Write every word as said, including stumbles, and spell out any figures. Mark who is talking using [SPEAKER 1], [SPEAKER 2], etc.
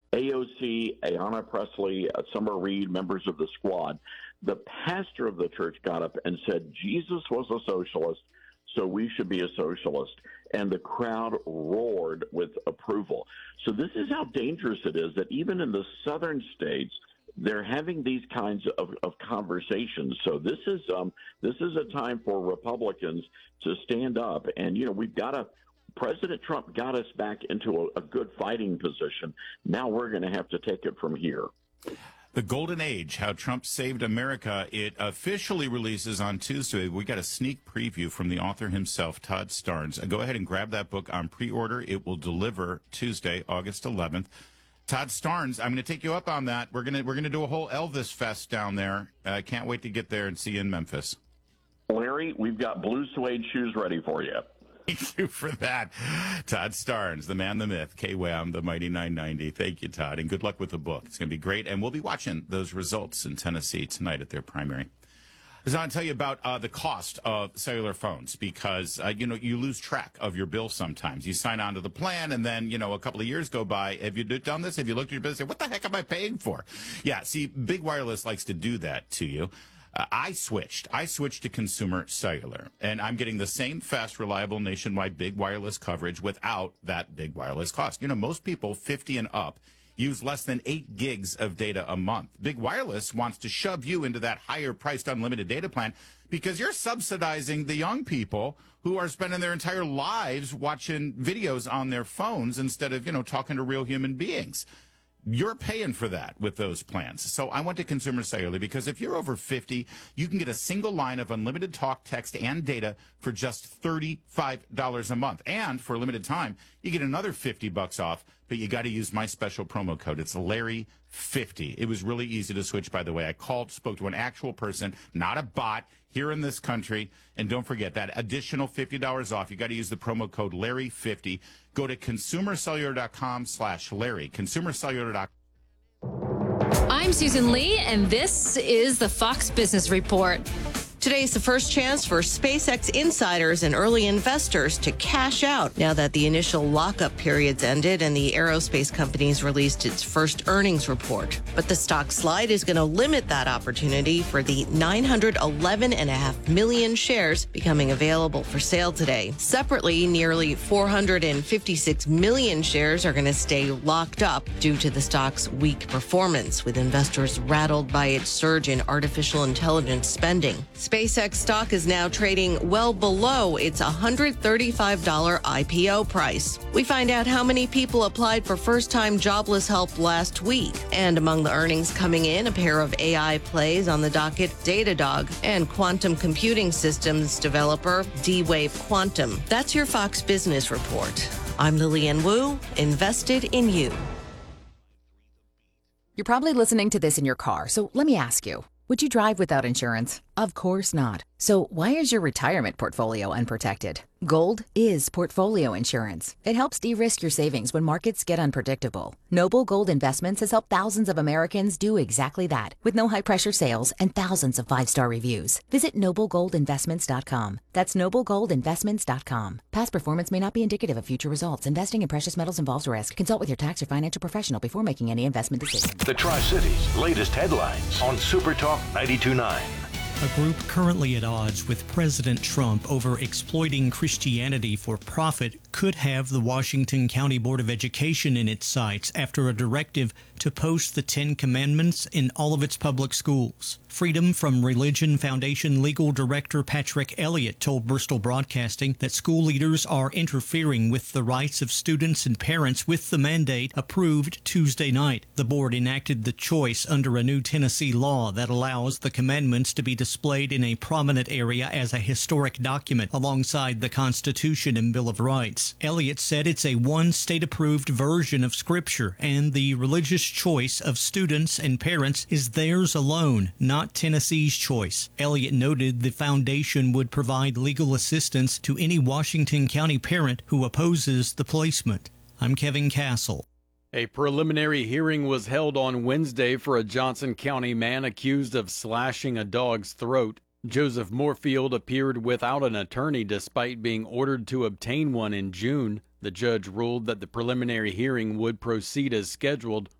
[SPEAKER 1] A O C, Ayanna Pressley, uh, Summer Reed, members of the squad. The pastor of the church got up and said Jesus was a socialist, so we should be a socialist. And the crowd roared with approval. So this is how dangerous it is that even in the southern states, they're having these kinds of, of conversations. So this is um, this is a time for Republicans to stand up. And, you know, we've got to President Trump got us back into a, a good fighting position. Now we're going to have to take it from here.
[SPEAKER 2] The Golden Age, How Trump Saved America. It officially releases on Tuesday. We got a sneak preview from the author himself, Todd Starnes. Go ahead and grab that book on pre-order. It will deliver Tuesday, August eleventh. Todd Starnes, I'm going to take you up on that. We're going to we're going to do a whole Elvis fest down there. I uh, can't wait to get there and see you in Memphis.
[SPEAKER 1] Larry, we've got blue suede shoes ready for you.
[SPEAKER 2] Thank you for that. Todd Starnes, the man, the myth, K W A M, the Mighty nine ninety. Thank you, Todd, and good luck with the book. It's going to be great, and we'll be watching those results in Tennessee tonight at their primary. I was going to tell you about uh, the cost of cellular phones because, uh, you know, you lose track of your bill sometimes. You sign on to the plan, and then, you know, a couple of years go by. Have you done this? Have you looked at your bill and say, what the heck am I paying for? Yeah, see, Big Wireless likes to do that to you. Uh, I switched. I switched to Consumer Cellular, and I'm getting the same fast, reliable, nationwide big wireless coverage without that big wireless cost. You know, most people fifty and up use less than eight gigs of data a month. Big Wireless wants to shove you into that higher-priced unlimited data plan because you're subsidizing the young people who are spending their entire lives watching videos on their phones instead of, you know, talking to real human beings. You're paying for that with those plans. So I went to Consumer Cellular because if you're over fifty, you can get a single line of unlimited talk, text, and data for just thirty-five dollars a month. And for a limited time, you get another fifty bucks off, but you got to use my special promo code. It's Larry fifty. It was really easy to switch, by the way. I called, spoke to an actual person, not a bot, here in this country. And don't forget that additional fifty dollars off. You got to use the promo code Larry fifty. Go to consumercellular.com slash Larry. Consumercellular dot com.
[SPEAKER 3] I'm Susan Lee, and this is the Fox Business Report.
[SPEAKER 4] Today's the first chance for SpaceX insiders and early investors to cash out now that the initial lockup periods ended and the aerospace company's released its first earnings report. But the stock slide is going to limit that opportunity for the nine hundred eleven point five million shares becoming available for sale today. Separately, nearly four hundred fifty-six million shares are going to stay locked up due to the stock's weak performance, with investors rattled by its surge in artificial intelligence spending. SpaceX stock is now trading well below its one hundred thirty-five dollars I P O price. We find out how many people applied for first-time jobless help last week. And among the earnings coming in, a pair of A I plays on the docket, Datadog, and quantum computing systems developer D-Wave Quantum. That's your Fox Business Report. I'm Lillian Wu, invested in you.
[SPEAKER 5] You're probably listening to this in your car, so let me ask you, would you drive without insurance? Of course not. So why is your retirement portfolio unprotected? Gold is portfolio insurance. It helps de-risk your savings when markets get unpredictable. Noble Gold Investments has helped thousands of Americans do exactly that, with no high-pressure sales and thousands of five-star reviews. Visit noble gold investments dot com. That's noble gold investments dot com. Past performance may not be indicative of future results. Investing in precious metals involves risk. Consult with your tax or financial professional before making any investment decisions.
[SPEAKER 6] The Tri-Cities' latest headlines on Super Talk ninety-two point nine.
[SPEAKER 7] A group currently at odds with President Trump over exploiting Christianity for profit could have the Washington County Board of Education in its sights after a directive to post the Ten Commandments in all of its public schools. Freedom from Religion Foundation legal director Patrick Elliott told Bristol Broadcasting that school leaders are interfering with the rights of students and parents with the mandate approved Tuesday night. The board enacted the choice under a new Tennessee law that allows the commandments to be displayed in a prominent area as a historic document alongside the Constitution and Bill of Rights. Elliott said it's a one state-approved version of Scripture, and the religious choice of students and parents is theirs alone, not Tennessee's choice. Elliott noted the foundation would provide legal assistance to any Washington County parent who opposes the placement. I'm Kevin Castle.
[SPEAKER 8] A preliminary hearing was held on Wednesday for a Johnson County man accused of slashing a dog's throat. Joseph Moorfield appeared without an attorney despite being ordered to obtain one in June. The judge ruled that the preliminary hearing would proceed as scheduled.